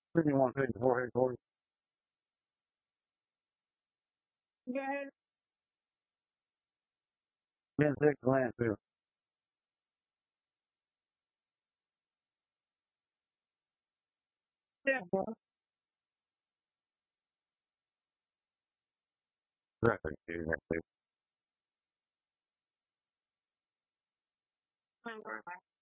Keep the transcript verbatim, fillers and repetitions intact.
Who do you want to take the forehead, Corey? Then take the landfill. Yeah, boy. Right, thank you. Thank you.